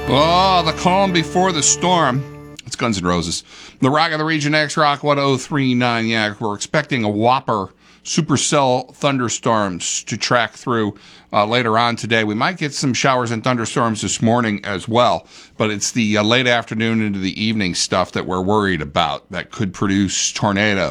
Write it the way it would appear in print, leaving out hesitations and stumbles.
Oh, the calm before the storm. It's Guns N' Roses. The Rock of the Region X Rock 1039 Yak. We're expecting a whopper supercell thunderstorms to track through later on today. We might get some showers and thunderstorms this morning as well, but it's the late afternoon into the evening stuff that we're worried about that could produce tornadoes.